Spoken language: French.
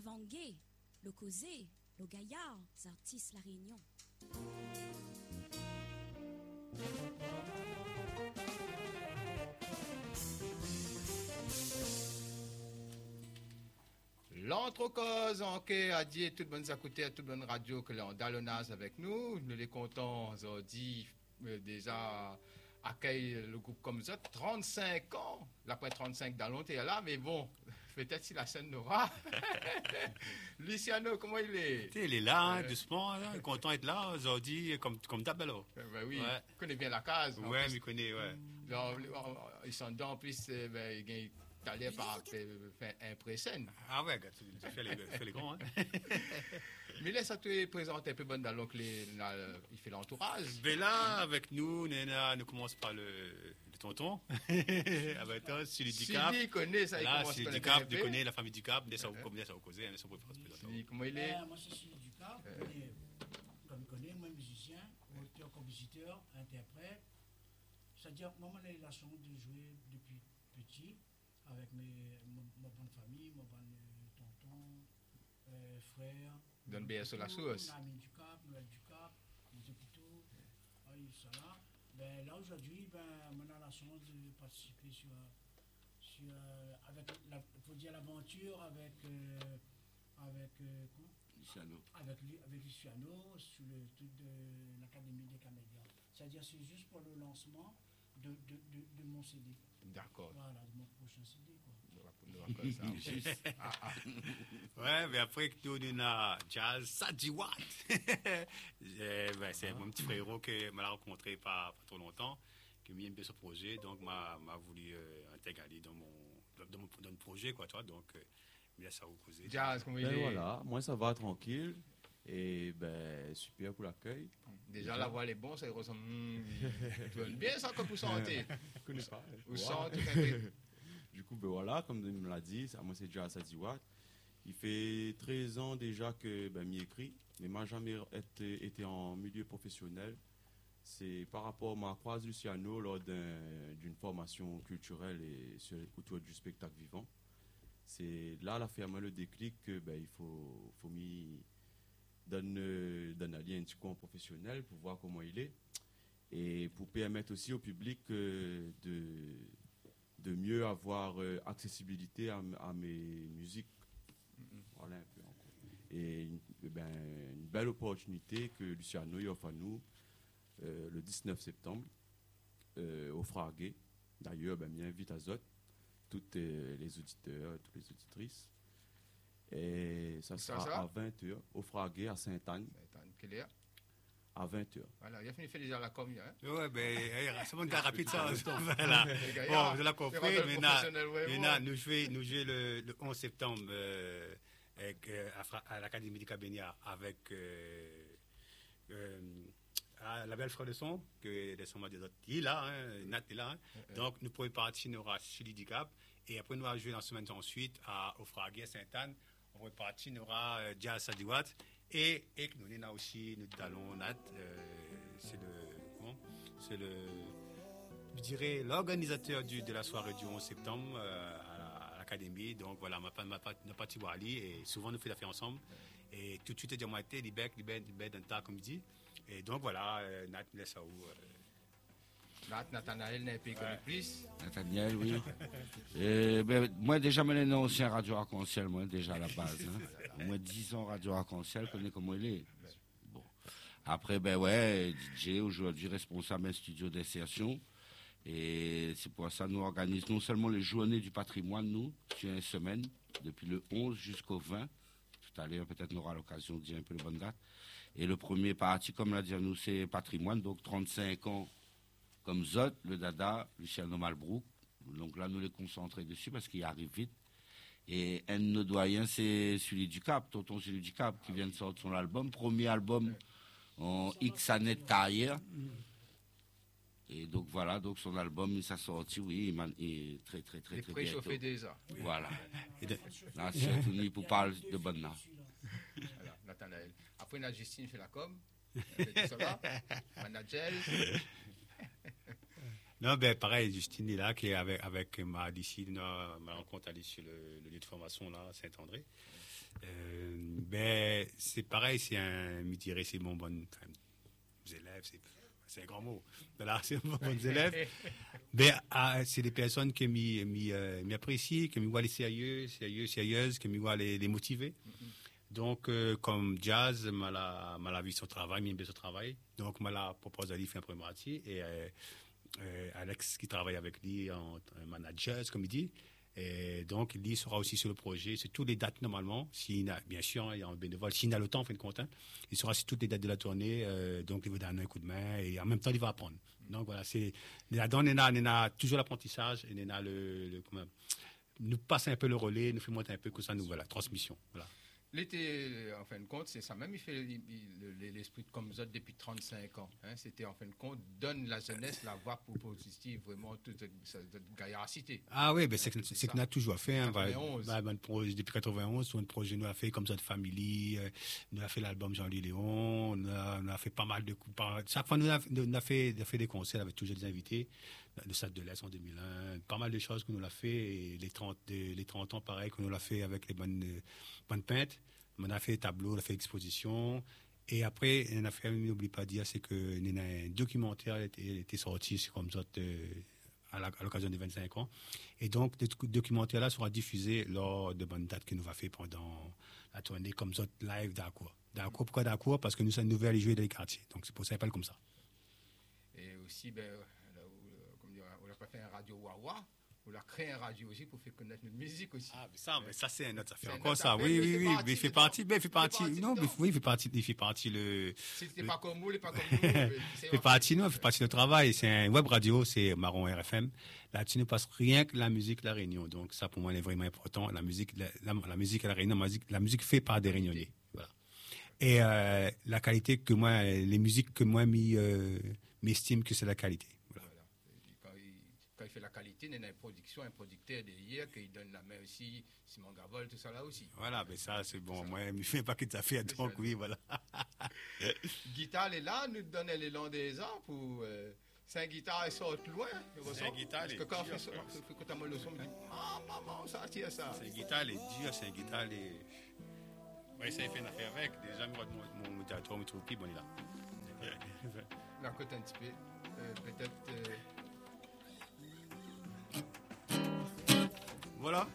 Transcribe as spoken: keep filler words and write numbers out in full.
Vangué, le Causé, le Gaillard, les artistes La Réunion. L'entrecause, ok, a dit tout le monde à côté, toute bonne radio que l'on dalonnage avec nous. Nous les comptons, on dit euh, déjà accueille le groupe comme ça, trente-cinq ans. L'après trente-cinq dans l'autre, là, mais bon, peut-être si la scène n'aura. Luciano, comment il est? Il est là, hein, euh... doucement, hein, content d'être là aujourd'hui, comme, comme d'hab alors. Ben, ben oui, ouais. Il connaît bien la case. Oui, mais il connaît, ouais. Alors, ils sont dedans, en plus, ben, il t'allais par faire un pré-scène. Ah ouais, tu fais les, fais les grands. Hein. Mais laisse te présenter un peu bon dans l'oncle, il fait l'entourage. Ben là, avec nous, Nena, nous commence par le, le tonton. Avec toi, Sylvie Ducap. Sylvie connaît ça, il là, commence Sylvie Ducap, tu connais la famille Ducap, dès ça vous connaissez, ça vous causez, ça vous présenter. Comment il est? Moi, c'est Sylvie Ducap, comme il connaît, moi, musicien, auteur, compositeur, interprète. C'est-à-dire, moi, j'ai eu la chance de jouer depuis petit. Avec mes, ma, ma bonne famille, mon bon euh, tonton, euh, frère. Donne bien sur la sauce. Ami du Cap, Noël du Cap, les hôpitaux, ça là. Ben, là aujourd'hui, ben, on a la chance de participer sur, sur avec, la, faut dire l'aventure avec, euh, avec, euh, quoi? Luciano. Avec, avec Luciano sur le truc de l'Académie des Camélias. C'est-à-dire c'est juste pour le lancement de, de, de, de mon C D. D'accord. Voilà, de mon prochain C D, quoi. ah, ah. Ouais, mais après que nous, on a Jazz Sadiwat. ben, c'est ah. mon petit frérot que m'a rencontré pas, pas trop longtemps, qui m'a bien ce projet, donc m'a, m'a voulu euh, intégrer dans mon, dans mon, dans mon projet, quoi, toi, donc, euh, mais ça vous causer. Jazz, comment il ben est? Voilà, moi ça va tranquille. Et ben, super pour l'accueil. Déjà, Déjà. La voix elle est bonne, ça ressemble. Mmh, tu vois bien ça comme vous sentez. Je connais pas. Vous sentez. Du coup, ben voilà, comme il me l'a dit, moi c'est Jazz Sadiwat. Il fait treize ans déjà que ben, m'y écrit, mais m'a jamais été, été en milieu professionnel. C'est par rapport à ma croise Luciano lors d'un, d'une formation culturelle et sur, autour du spectacle vivant. C'est là, la ferme le déclic que ben, il faut, faut m'y donner un lien un professionnel pour voir comment il est et pour permettre aussi au public euh, de, de mieux avoir euh, accessibilité à, à mes musiques. Mm-hmm. Voilà un peu encore. Et une, ben, une belle opportunité que Luciano offre à nous euh, le dix-neuf septembre euh, au Fragué. D'ailleurs, ben, m'invite à Zot, toutes euh, les auditeurs, toutes les auditrices. Et ça sera ça, ça? à vingt heures au Fragué à Sainte-Anne. Sainte-Anne, quelle heure? À vingt heures. Voilà, il a fini de faire déjà la com. Hein? Oui, ben, c'est bon, gars rapide ça. Voilà. Bon, vous l'avez compris. Maintenant, nous jouons nous jouons le, le onze septembre euh, avec, euh, à, à l'Académie du Cabénia avec euh, euh, à la belle frère de son, que des sons des autres. Il est là, hein, Nat est là. Hein. Euh, Donc, nous pouvons partir, nous aura Chili du Cap. Et après, nous allons jouer dans la semaine ensuite à, au Fragué à Sainte-Anne. On va partir, nous aura euh, Jazz Sadiwat. Et, et nous avons aussi, nous allons, Nat, euh, c'est le, bon, c'est le, je dirais, l'organisateur du, de la soirée du onze septembre euh, à, à l'Académie. Donc voilà, ma, ma, ma partie Wali, et souvent nous faisons la faire ensemble. Et tout de suite, j'ai été, l'Ibec, l'Ibec, l'Ibec, d'un tas, comme il dit. Et donc voilà, euh, Nat, laisse ça où. Euh, Nat, Nathanaël n'est pas connu plus. Nathanaël, oui. Et, ben, moi, déjà, je suis ancien Radio Arc-en-Ciel, moi, déjà à la base. Hein. Moi, dix ans Radio Arc-en-Ciel, je connais comment il est. Bon. Après, ben ouais, D J, aujourd'hui responsable d'un studio d'insertion. Et c'est pour ça que nous organisons non seulement les journées du patrimoine, nous, sur une semaine, depuis le onze jusqu'au vingt. Tout à l'heure, peut-être, on aura l'occasion de dire un peu les bonnes dates. Et le premier parti, comme l'a dit à nous, c'est patrimoine, donc trente-cinq ans. Comme Zot, le Dada, Luciano Malbrook. Donc là, nous les concentrer dessus parce qu'il arrive vite. Et un de nos doyens, c'est celui du Cap, Tonton celui du Cap, qui vient de sortir son album. Premier album en X années de carrière. Et donc voilà, donc son album, il s'est sorti, oui, il est très, très, très, très bien. Il est préchauffé déjà. Voilà. Là, c'est tout pour parler de Bonna. Voilà, Nathanaël. Après, on a Justine fait la com. Manager. Non, ben pareil, Justine est là, qui est avec, avec ma d'ici, ma rencontre allée sur le, le lieu de formation là, Saint-André. Euh, ben, c'est pareil, c'est un, je dirais, c'est mon bon, enfin, élèves, c'est, c'est un grand mot. Voilà, c'est mon bon élèves. Ben, ah, c'est des personnes qui m'y, m'y, euh, m'y apprécient, qui m'y voient les sérieux, sérieux, sérieuses, qui m'y voient les, les motiver. Donc, euh, comme Jazz, m'a la, m'a la vu son travail, m'a bien son travail. Donc, m'a la propose d'aller faire un premier partie. Et euh, euh, Alex, qui travaille avec lui en, en manager, comme il dit. Et donc, lui sera aussi sur le projet. C'est toutes les dates, normalement. S'il a, bien sûr, il y a un bénévole. S'il a le temps, en fin de compte, hein, il sera sur toutes les dates de la tournée. Euh, donc, il va donner un coup de main. Et en même temps, il va apprendre. Donc, voilà, c'est, là-dedans, on a, on a toujours l'apprentissage. Et on a le, le comment, nous passe un peu le relais, nous fait monter un peu que ça, nous, voilà, transmission. Voilà. L'été, en fin de compte, c'est ça même, il fait l'esprit de comme ça depuis trente-cinq ans. Hein, c'était, en fin de compte, donne la jeunesse la voie pour positive, vraiment, toute cette gaillardité. Ah oui, ben c'est, c'est, c'est qu'on a toujours fait. Hein, quatre-vingt-onze. Bah, bah, projet, depuis quatre-vingt-onze, sur un projet, nous a fait comme ça de Family, euh, nous a fait l'album Jean-Louis Léon, on a, on a fait pas mal de coups. Chaque fois, nous a, nous a, fait, nous a fait des concerts avec toujours des invités. Le Stade de l'Est en deux mille un, pas mal de choses que nous l'a fait. Et les trente, les trente ans, pareil, que nous l'a fait avec les bonnes, bonnes peintes. On a fait des tableaux, on a fait exposition. Et après, on a fait, n'oublie pas de dire, c'est que un documentaire était, était sorti comme ça euh, à, la, à l'occasion des vingt-cinq ans. Et donc, ce documentaire-là sera diffusé lors de bonnes dates que nous avons fait pendant la tournée comme ça, live d'Acour. D'Acour, pourquoi d'Acour? Parce que nous sommes nouvelles à jouer dans les quartiers. Donc, c'est pour ça qu'elle s'appelle comme ça. Et aussi, ben, comme dire, on n'a pas fait un radio Wawa. On a créé un radio aussi pour faire connaître notre musique aussi. Ah, mais ça, mais ça c'est un autre affaire. C'est Encore notre ça, affaire, oui, mais oui, c'est oui. parti Mais il fait dedans. partie, mais il fait C'est partie. parti Non, mais dedans. oui, il fait partie, il fait partie le. C'était le- pas comme vous, il n'est pas comme nous. mais c'est Il fait partie, non, il fait partie du travail. C'est un web radio, c'est Marron R F M. Là-dessus, ne passe rien que la musique de la Réunion. Donc, ça, pour moi, c'est vraiment important. La musique, la, la, la musique à la Réunion, la musique, la musique faite par des Réunionnais. Voilà. Et euh, la qualité que moi, les musiques que moi, m'y, euh, m'estime que c'est la qualité. Voilà. Voilà. Et Quand il, quand il fait la qualité, il y a une production, un producteur derrière qui donne la main aussi, Simon Gavol, tout ça là aussi. Voilà, mais ça, c'est bon. Moi, il me fait pas que ça fait. Donc, oui, voilà. Guitare est là, nous donne l'élan des ans pour. Euh, Saint-Guitare, il sort loin. Saint-Guitare, Parce il que est quand dur, on fait ça, quand on le son, on dit ah, maman, ça tire ça. C'est un guitare, il est dur, c'est un guitare, il est. Oui, ça, il fait une affaire avec. Déjà, moi, mon, mon théâtre, me trouve plus, bon, il est là. La côte un petit peu. Euh, peut-être. Euh, Voilà.